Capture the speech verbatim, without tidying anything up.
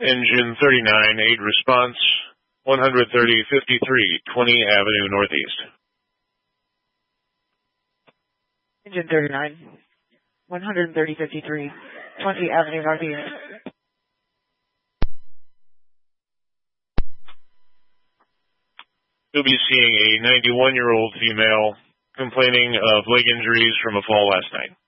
Engine thirty-nine, aid response, one thirty fifty-three, twenty Avenue Northeast. Engine thirty-nine, one thirty fifty-three, twenty Avenue Northeast. You'll be seeing a ninety-one-year-old female complaining of leg injuries from a fall last night.